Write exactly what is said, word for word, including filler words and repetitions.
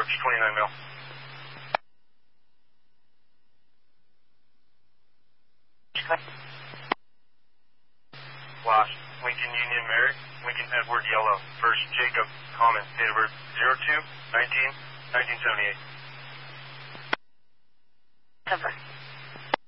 twenty-nine mil. Lost. Lincoln Union Merrick, Lincoln Edward Yellow. First Jacob, Common, date of birth zero two nineteen nineteen seventy-eight. Over.